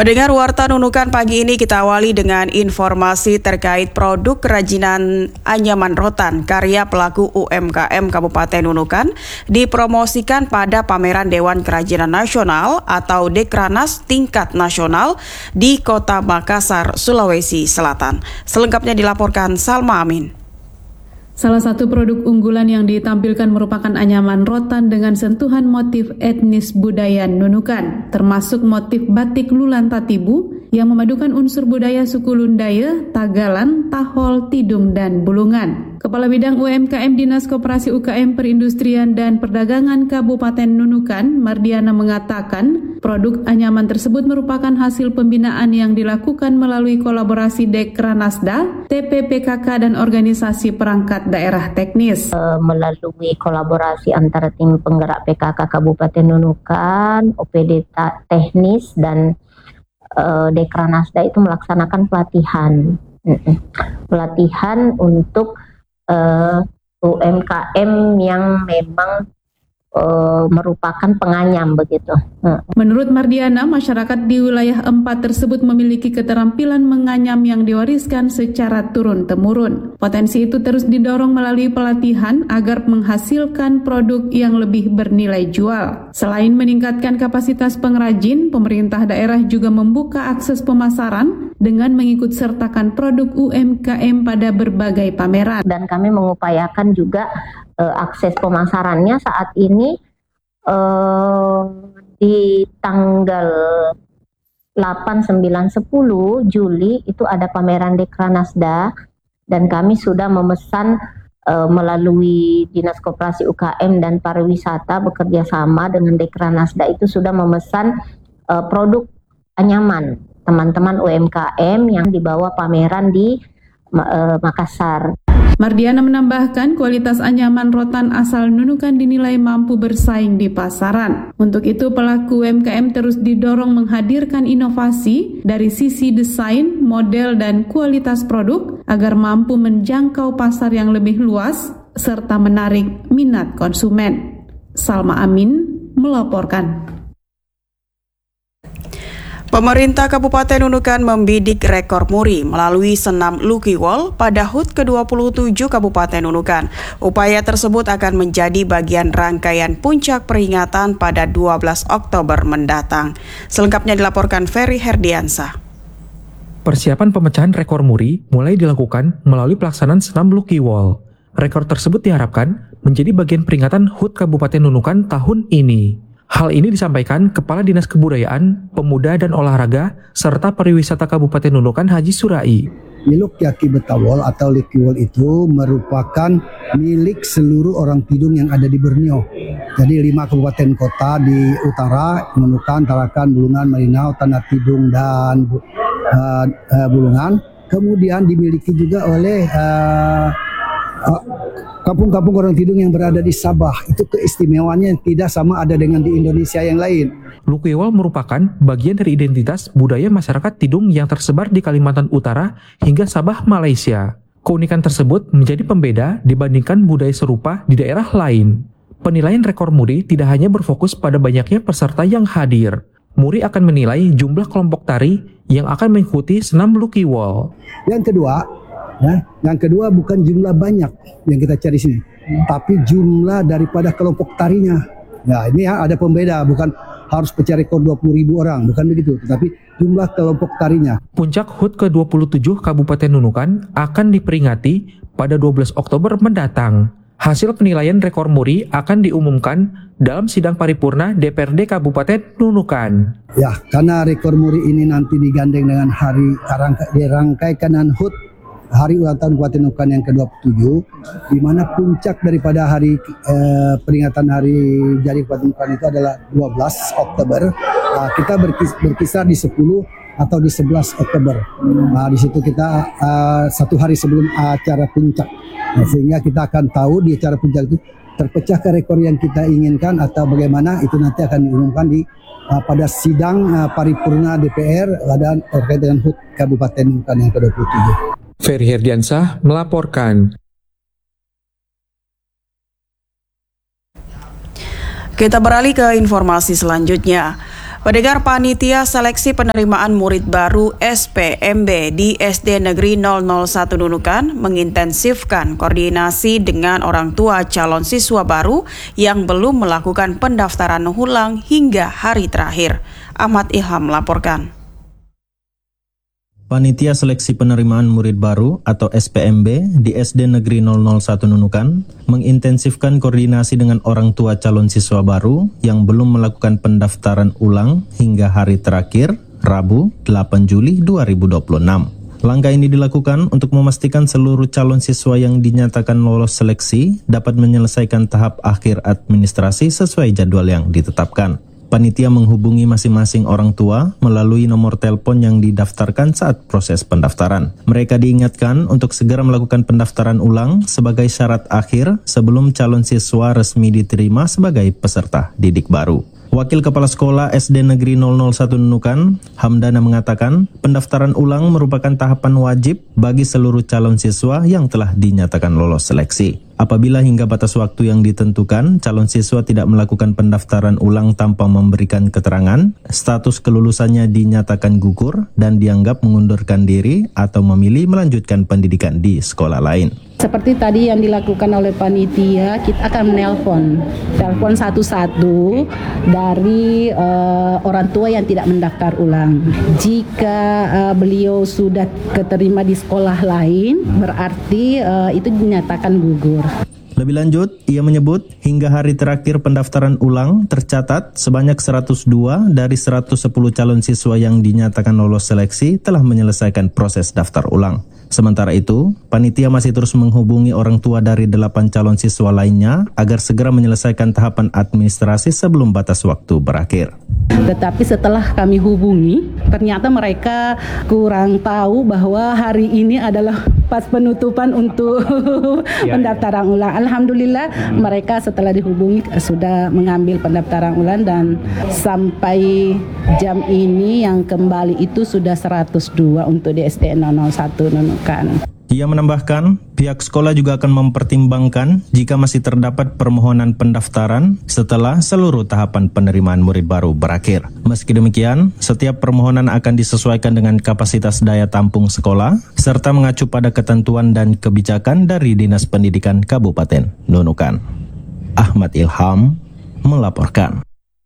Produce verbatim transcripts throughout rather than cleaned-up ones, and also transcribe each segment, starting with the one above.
Pendengar Warta Nunukan pagi ini kita awali dengan informasi terkait produk kerajinan anyaman rotan karya pelaku U M K M Kabupaten Nunukan dipromosikan pada pameran Dewan Kerajinan Nasional atau Dekranas tingkat nasional di Kota Makassar, Sulawesi Selatan. Selengkapnya dilaporkan Salma Amin. Salah satu produk unggulan yang ditampilkan merupakan anyaman rotan dengan sentuhan motif etnis budaya Nunukan, termasuk motif batik Lulan Tatibu yang memadukan unsur budaya suku Lundaya, Tagalan, Tahol, Tidung, dan Bulungan. Kepala Bidang U M K M Dinas Koperasi U K M Perindustrian dan Perdagangan Kabupaten Nunukan, Mardiana mengatakan, produk anyaman tersebut merupakan hasil pembinaan yang dilakukan melalui kolaborasi Dekranasda, T P P K K, dan organisasi perangkat daerah teknis. Melalui kolaborasi antara tim penggerak P K K Kabupaten Nunukan, O P D teknis, dan uh, Dekranasda itu melaksanakan pelatihan. Pelatihan untuk uh, U M K M yang memang Uh, merupakan penganyam begitu. Hmm. Menurut Mardiana, masyarakat di wilayah empat tersebut memiliki keterampilan menganyam yang diwariskan secara turun-temurun. Potensi itu terus didorong melalui pelatihan agar menghasilkan produk yang lebih bernilai jual. Selain meningkatkan kapasitas pengrajin, pemerintah daerah juga membuka akses pemasaran dengan mengikut sertakan produk U M K M pada berbagai pameran. Dan kami mengupayakan juga uh, akses pemasarannya saat ini uh, di tanggal delapan, sembilan, sepuluh Juli itu ada pameran Dekranasda, dan kami sudah memesan uh, melalui Dinas Koperasi U K M dan Pariwisata bekerja sama dengan Dekranasda itu sudah memesan uh, produk anyaman teman-teman U M K M yang dibawa pameran di uh, Makassar. Mardiana menambahkan kualitas anyaman rotan asal Nunukan dinilai mampu bersaing di pasaran. Untuk itu pelaku U M K M terus didorong menghadirkan inovasi dari sisi desain, model, dan kualitas produk agar mampu menjangkau pasar yang lebih luas serta menarik minat konsumen. Salma Amin melaporkan. Pemerintah Kabupaten Nunukan membidik rekor muri melalui senam Lucky Wall pada H U T ke dua puluh tujuh Kabupaten Nunukan. Upaya tersebut akan menjadi bagian rangkaian puncak peringatan pada dua belas Oktober mendatang. Selengkapnya dilaporkan Ferry Herdiansah. Persiapan pemecahan rekor muri mulai dilakukan melalui pelaksanaan senam Lucky Wall. Rekor tersebut diharapkan menjadi bagian peringatan H U T Kabupaten Nunukan tahun ini. Hal ini disampaikan Kepala Dinas Kebudayaan, Pemuda dan Olahraga, serta Pariwisata Kabupaten Nunukan Haji Surai. Miluk Yaki Betawol atau Lucky Wall itu merupakan milik seluruh orang Tidung yang ada di Borneo. Jadi lima kabupaten kota di utara, Nunukan, Tarakan, Bulungan, Malinau, Tanah Tidung, dan uh, uh, Bulungan. Kemudian dimiliki juga oleh uh, uh, kampung-kampung orang Tidung yang berada di Sabah. Itu keistimewaannya yang tidak sama ada dengan di Indonesia yang lain. Lucky Wall merupakan bagian dari identitas budaya masyarakat Tidung yang tersebar di Kalimantan Utara hingga Sabah, Malaysia. Keunikan tersebut menjadi pembeda dibandingkan budaya serupa di daerah lain. Penilaian rekor muri tidak hanya berfokus pada banyaknya peserta yang hadir. Muri akan menilai jumlah kelompok tari yang akan mengikuti senam Lucky Wall. Yang kedua, Ya, yang kedua bukan jumlah banyak yang kita cari sini, hmm. tapi jumlah daripada kelompok tarinya. Nah ini ya, ada pembeda, bukan harus pecah rekor dua puluh ribu orang, bukan begitu, tetapi jumlah kelompok tarinya. Puncak H U T ke dua puluh tujuh Kabupaten Nunukan akan diperingati pada dua belas Oktober mendatang. Hasil penilaian rekor muri akan diumumkan dalam sidang paripurna D P R D Kabupaten Nunukan. Ya, karena rekor muri ini nanti digandeng dengan hari dirangkaikan dengan H U T Hari Ulang Tahun Kabupaten Nunukan yang ke dua puluh tujuh, di mana puncak daripada hari eh, peringatan Hari Jadi Kabupaten Nunukan itu adalah dua belas Oktober. Nah, kita berkis, berkisar di sepuluh atau di sebelas Oktober. Nah, di situ kita uh, satu hari sebelum acara puncak. Nah, sehingga kita akan tahu di acara puncak itu terpecahkah rekor yang kita inginkan atau bagaimana, itu nanti akan diumumkan di uh, pada sidang uh, paripurna D P R dan terkait dengan H U T Kabupaten Nunukan yang ke dua puluh tujuh. Ferry Herdiansah melaporkan. Kita beralih ke informasi selanjutnya. Pendengar, panitia seleksi penerimaan murid baru S P M B di S D Negeri nol nol satu Nunukan mengintensifkan koordinasi dengan orang tua calon siswa baru yang belum melakukan pendaftaran ulang hingga hari terakhir. Ahmad Ilham melaporkan. Panitia Seleksi Penerimaan Murid Baru atau S P M B di S D Negeri nol nol satu Nunukan mengintensifkan koordinasi dengan orang tua calon siswa baru yang belum melakukan pendaftaran ulang hingga hari terakhir, Rabu delapan Juli dua ribu dua puluh enam. Langkah ini dilakukan untuk memastikan seluruh calon siswa yang dinyatakan lolos seleksi dapat menyelesaikan tahap akhir administrasi sesuai jadwal yang ditetapkan. Panitia menghubungi masing-masing orang tua melalui nomor telepon yang didaftarkan saat proses pendaftaran. Mereka diingatkan untuk segera melakukan pendaftaran ulang sebagai syarat akhir sebelum calon siswa resmi diterima sebagai peserta didik baru. Wakil Kepala Sekolah S D Negeri nol nol satu Nunukan, Hamdana mengatakan, pendaftaran ulang merupakan tahapan wajib bagi seluruh calon siswa yang telah dinyatakan lolos seleksi. Apabila hingga batas waktu yang ditentukan, calon siswa tidak melakukan pendaftaran ulang tanpa memberikan keterangan, status kelulusannya dinyatakan gugur dan dianggap mengundurkan diri atau memilih melanjutkan pendidikan di sekolah lain. Seperti tadi yang dilakukan oleh panitia, kita akan menelpon, telepon satu-satu dari uh, orang tua yang tidak mendaftar ulang. Jika uh, beliau sudah keterima di sekolah lain, berarti uh, itu dinyatakan gugur. Lebih lanjut, ia menyebut hingga hari terakhir pendaftaran ulang tercatat sebanyak seratus dua dari seratus sepuluh calon siswa yang dinyatakan lolos seleksi telah menyelesaikan proses daftar ulang. Sementara itu, panitia masih terus menghubungi orang tua dari delapan calon siswa lainnya agar segera menyelesaikan tahapan administrasi sebelum batas waktu berakhir. Tetapi setelah kami hubungi, ternyata mereka kurang tahu bahwa hari ini adalah pas penutupan untuk ya, pendaftaran ya. ulang. Alhamdulillah hmm. mereka setelah dihubungi sudah mengambil pendaftaran ulang dan sampai jam ini yang kembali itu sudah seratus dua untuk di S D nol nol satu Nunukan. Ia menambahkan, pihak sekolah juga akan mempertimbangkan jika masih terdapat permohonan pendaftaran setelah seluruh tahapan penerimaan murid baru berakhir. Meski demikian, setiap permohonan akan disesuaikan dengan kapasitas daya tampung sekolah, serta mengacu pada ketentuan dan kebijakan dari Dinas Pendidikan Kabupaten Nunukan. Ahmad Ilham melaporkan.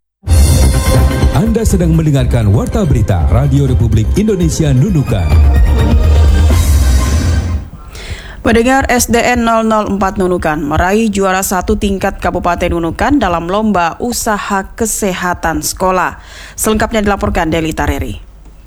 Anda sedang mendengarkan Warta Berita Radio Republik Indonesia Nunukan. Pendengar, S D N nol nol empat Nunukan meraih juara satu tingkat Kabupaten Nunukan dalam lomba usaha kesehatan sekolah. Selengkapnya dilaporkan Deli Tareri.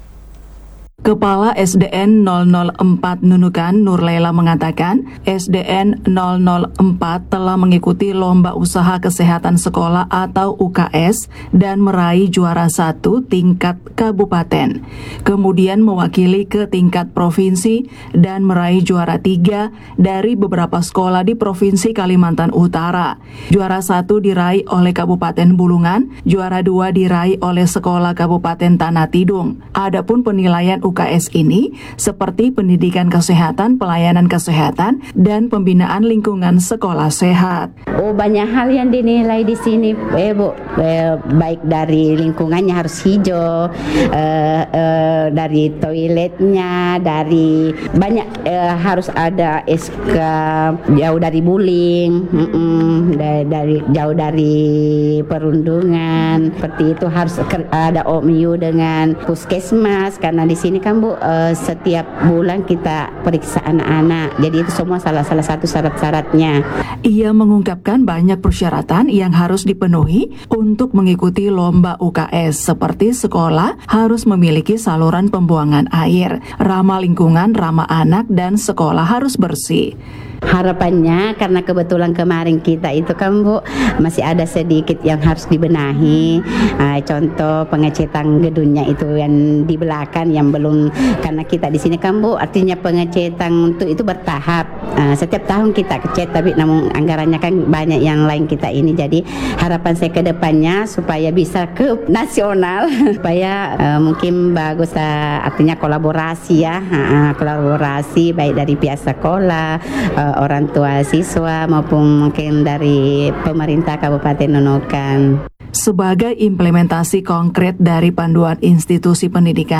Kepala S D N nol nol empat Nunukan, Nur Laila mengatakan, S D N nol nol empat telah mengikuti Lomba Usaha Kesehatan Sekolah atau U K S dan meraih juara satu tingkat kabupaten. Kemudian mewakili ke tingkat provinsi dan meraih juara tiga dari beberapa sekolah di Provinsi Kalimantan Utara. Juara satu diraih oleh Kabupaten Bulungan, juara dua diraih oleh Sekolah Kabupaten Tanah Tidung. Adapun penilaian U K S ini seperti pendidikan kesehatan, pelayanan kesehatan, dan pembinaan lingkungan sekolah sehat. Oh, banyak hal yang dinilai di sini, eh, Bu. Eh, baik dari lingkungannya harus hijau, eh, eh, dari toiletnya, dari banyak eh, harus ada S K jauh dari bullying, mm-mm, dari, dari jauh dari perundungan, seperti itu harus ada O M U dengan puskesmas karena di sini kan Bu, uh, setiap bulan kita periksa anak-anak. Jadi itu semua salah salah satu syarat-syaratnya. Ia mengungkapkan banyak persyaratan yang harus dipenuhi untuk mengikuti lomba U K S, seperti sekolah harus memiliki saluran pembuangan air, ramah lingkungan, ramah anak, dan sekolah harus bersih. Harapannya karena kebetulan kemarin kita itu kan Bu masih ada sedikit yang harus dibenahi, uh, contoh pengecetan gedungnya itu yang di belakang yang belum, karena kita di sini kan Bu artinya pengecetan untuk itu bertahap, uh, setiap tahun kita kecet tapi namun anggarannya kan banyak yang lain kita ini, jadi harapan saya ke depannya supaya bisa ke nasional supaya uh, mungkin bagus, uh, artinya kolaborasi ya, uh, kolaborasi baik dari pihak sekolah, uh, orang tua siswa maupun mungkin dari pemerintah Kabupaten Nunukan. sebagai implementasi konkret dari panduan institusi pendidikan